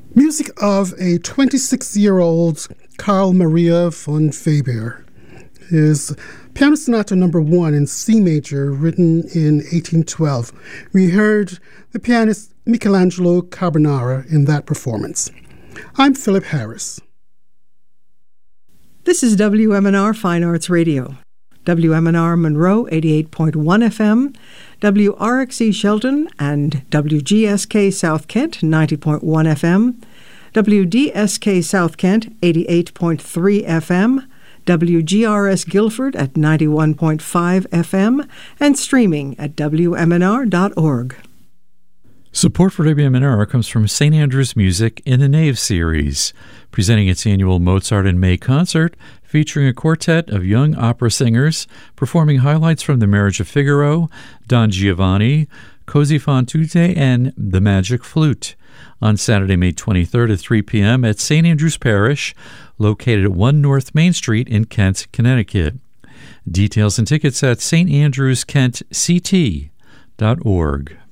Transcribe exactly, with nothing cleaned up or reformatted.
Music of a twenty-six-year-old Carl Maria von Weber. His Piano Sonata Number One in C major, written in eighteen twelve. We heard the pianist Michelangelo Carbonara in that performance. I'm Philip Harris. This is W M N R Fine Arts Radio. W M N R Monroe, eighty-eight point one F M, W R X E Shelton and W G S K South Kent, ninety point one F M, W D S K South Kent, eighty-eight point three F M, W G R S Guilford at ninety-one point five F M, and streaming at W M N R dot org. Support for W M N R comes from Saint Andrew's Music in the Nave series, presenting its annual Mozart in May concert, featuring a quartet of young opera singers performing highlights from The Marriage of Figaro, Don Giovanni, Così fan tutte, and The Magic Flute, on Saturday, May twenty-third at three p.m. at Saint Andrew's Parish, located at one North Main Street in Kent, Connecticut. Details and tickets at st andrews kent c t dot org.